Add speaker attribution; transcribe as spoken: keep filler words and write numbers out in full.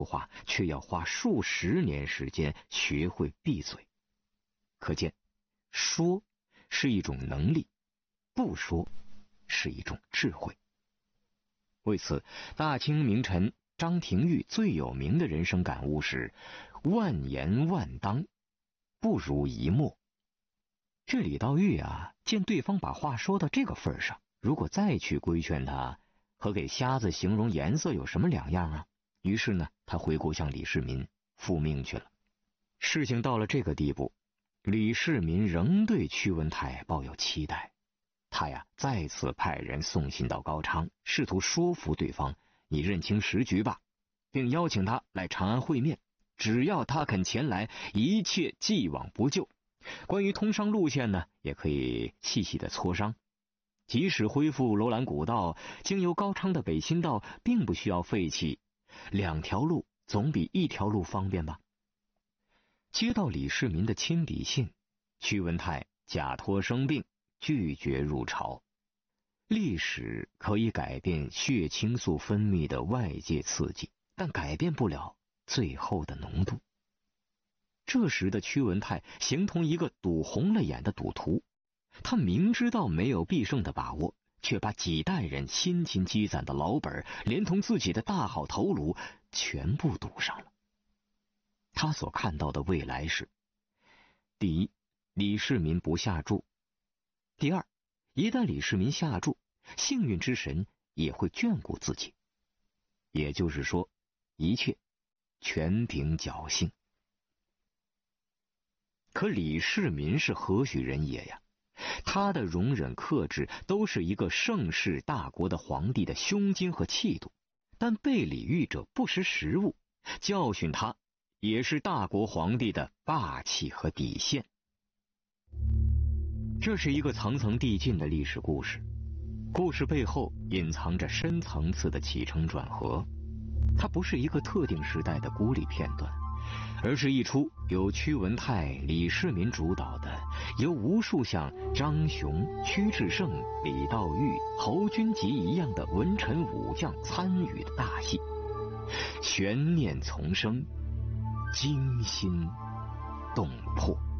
Speaker 1: 话，却要花数十年时间学会闭嘴。可见，说是一种能力，不说是一种智慧。为此，大清名臣张廷玉最有名的人生感悟是：万言万当，不如一默。这李道玉啊，见对方把话说到这个份上，如果再去规劝他，和给瞎子形容颜色有什么两样啊？于是呢，他回国向李世民复命去了。事情到了这个地步，李世民仍对屈文泰抱有期待。他呀，再次派人送信到高昌，试图说服对方，你认清时局吧，并邀请他来长安会面，只要他肯前来，一切既往不咎。关于通商路线呢，也可以细细的磋商。即使恢复楼兰古道，经由高昌的北新道并不需要废弃，两条路总比一条路方便吧。接到李世民的亲笔信，屈文泰假托生病，拒绝入朝。历史可以改变血清素分泌的外界刺激，但改变不了最后的浓度。这时的屈文泰形同一个赌红了眼的赌徒，他明知道没有必胜的把握，却把几代人辛勤积攒的老本，连同自己的大好头颅，全部赌上了。他所看到的未来是：第一，李世民不下注；第二，一旦李世民下注，幸运之神也会眷顾自己。也就是说，一切全凭侥幸。可李世民是何许人也呀？他的容忍克制都是一个盛世大国的皇帝的胸襟和气度，但被礼遇者不识时务，教训他也是大国皇帝的霸气和底线。这是一个层层递进的历史故事，故事背后隐藏着深层次的起承转合。它不是一个特定时代的孤立片段，而是一出由屈文泰、李世民主导的，由无数像张雄、屈志胜、李道玉、侯君集一样的文臣武将参与的大戏，悬念丛生，惊心动魄。